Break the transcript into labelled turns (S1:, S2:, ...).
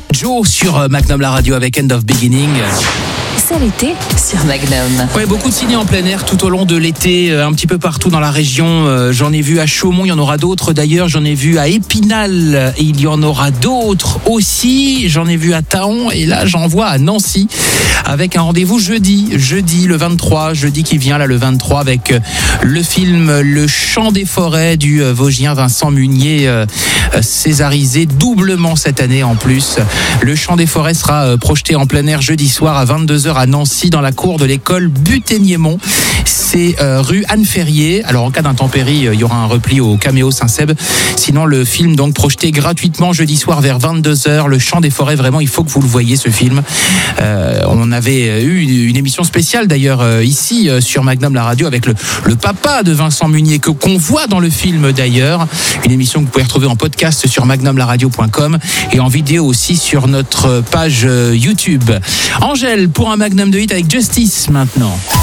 S1: Joe sur Magnum la radio avec End of Beginning.
S2: C'est l'été sur Magnum.
S1: Ouais, beaucoup de ciné en plein air tout au long de l'été, un petit peu partout dans la région. J'en ai vu à Chaumont, il y en aura d'autres d'ailleurs. J'en ai vu à Épinal et il y en aura d'autres aussi. J'en ai vu à Thaon et là j'en vois à Nancy avec un rendez-vous jeudi le 23, jeudi qui vient là le 23 avec le film Le Chant des Forêts du Vosgien Vincent Munier, césarisé doublement cette année en plus. Le Chant des Forêts sera projeté en plein air jeudi soir à 22h à Nancy dans la cour de l'école Buténiémont. C'est rue Anne Ferrier. Alors en cas d'intempérie, il y aura un repli au Caméo Saint-Seb. Sinon le film donc projeté gratuitement jeudi soir vers 22h. Le Chant des Forêts, vraiment il faut que vous le voyez ce film. On avait eu une émission spéciale d'ailleurs ici sur Magnum la radio avec le papa de Vincent Munier qu'on voit dans le film d'ailleurs. Une émission que vous pouvez retrouver en podcast sur magnumlaradio.com et en vidéo aussi sur notre page YouTube. Angèle pour un Magnum de hit avec Justice maintenant.